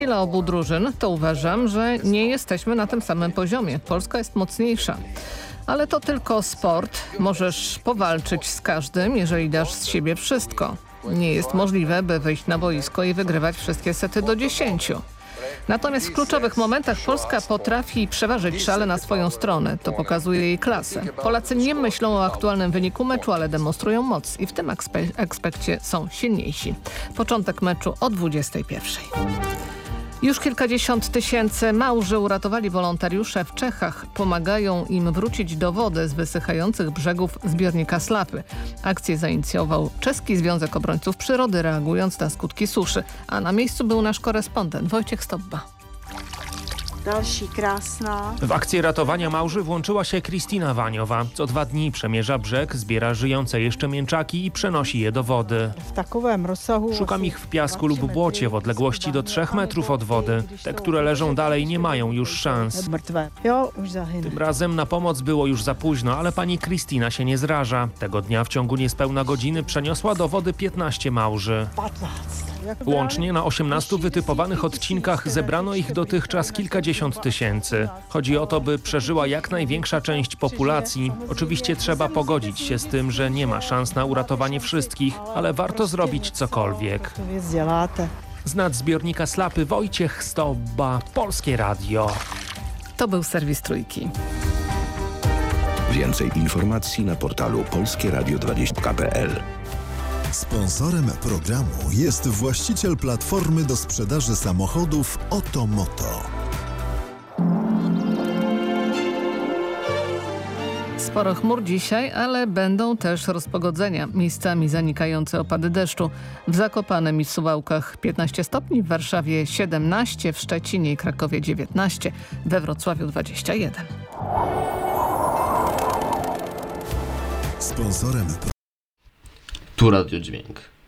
Ile obu drużyn, to uważam, że nie jesteśmy na tym samym poziomie. Polska jest mocniejsza. Ale to tylko sport. Możesz powalczyć z każdym, jeżeli dasz z siebie wszystko. Nie jest możliwe, by wyjść na boisko i wygrywać wszystkie sety do 10. Natomiast w kluczowych momentach Polska potrafi przeważyć szale na swoją stronę. To pokazuje jej klasę. Polacy nie myślą o aktualnym wyniku meczu, ale demonstrują moc i w tym aspekcie są silniejsi. Początek meczu o 21:00. Już kilkadziesiąt tysięcy małży uratowali wolontariusze w Czechach. Pomagają im wrócić do wody z wysychających brzegów zbiornika Slapy. Akcję zainicjował Czeski Związek Obrońców Przyrody, reagując na skutki suszy. A na miejscu był nasz korespondent Wojciech Stobba. Další krásna. W akcję ratowania małży włączyła się Kristina Waniowa. Co 2 dni przemierza brzeg, zbiera żyjące jeszcze mięczaki i przenosi je do wody. W takowym rozsahu. Szukam ich w piasku lub błocie w odległości do 3 metrów od wody. Te, które leżą dalej, nie mają już szans. Tym razem na pomoc było już za późno, ale pani Kristina się nie zraża. Tego dnia w ciągu niespełna godziny przeniosła do wody 15 małży. Łącznie na 18 wytypowanych odcinkach zebrano ich dotychczas kilkadziesiąt tysięcy. Chodzi o to, by przeżyła jak największa część populacji. Oczywiście trzeba pogodzić się z tym, że nie ma szans na uratowanie wszystkich, ale warto zrobić cokolwiek. Z nadzbiornika Slapy Wojciech Stobba, Polskie Radio. To był serwis Trójki. Więcej informacji na portalu polskieradio20.pl. Sponsorem programu jest właściciel platformy do sprzedaży samochodów Otomoto. Sporo chmur dzisiaj, ale będą też rozpogodzenia. Miejscami zanikające opady deszczu. W Zakopanem i Suwałkach 15 stopni, w Warszawie 17, w Szczecinie i Krakowie 19, we Wrocławiu 21. Sponsorem Tu Radio Dźwięk.